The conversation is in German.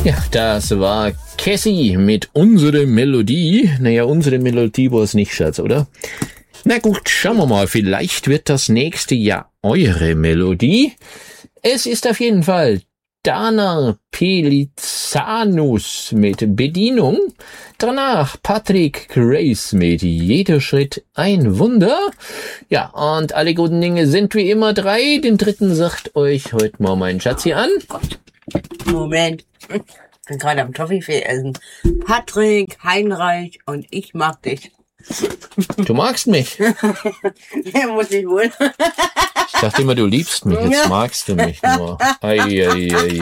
Ja, das war Cassie mit unserer Melodie. Naja, unsere Melodie war es nicht, Schatz, oder? Na gut, schauen wir mal. Vielleicht wird das nächste Jahr eure Melodie. Es ist auf jeden Fall Dana Pelizanus mit Bedienung. Danach Patrick Grace mit Jeder Schritt ein Wunder. Ja, und alle guten Dinge sind wie immer 3. Den dritten sagt euch heute mal mein Schatzi an. Moment. Ich bin gerade am Toffifee essen. Patrick, Heinreich und ich mag dich. Du magst mich. Der muss ich wohl. Ich dachte immer, du liebst mich. Jetzt magst du mich nur. Ei, ei, ei,